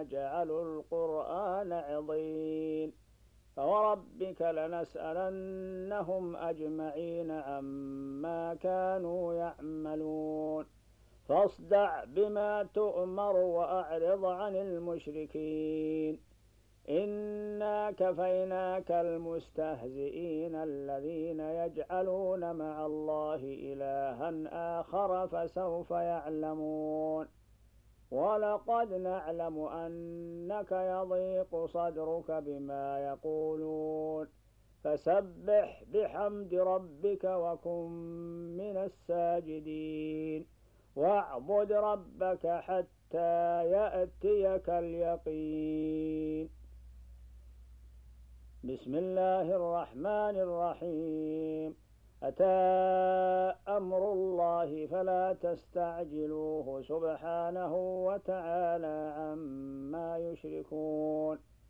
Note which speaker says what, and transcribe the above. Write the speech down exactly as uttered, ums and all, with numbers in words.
Speaker 1: جعلوا القرآن عضين فوربك لنسألنهم أجمعين عما كانوا يعملون فاصدع بما تؤمر وأعرض عن المشركين إنا كفيناك المستهزئين الذين يجعلون مع الله إلها آخر فسوف يعلمون ولقد نعلم أنك يضيق صدرك بما يقولون فسبح بحمد ربك وكن من الساجدين واعبد ربك حتى يأتيك اليقين. بسم الله الرحمن الرحيم أتى أمر الله فلا تستعجلوه سبحانه وتعالى عما يشركون